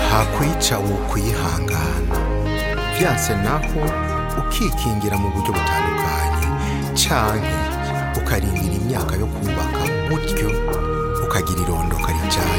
hakwica wokwihangana, vyanse naho ukikingira mu buryo butandukanye, canke ukarindira imyaka yo kubaka, gutyo ukagira irondoka rijanye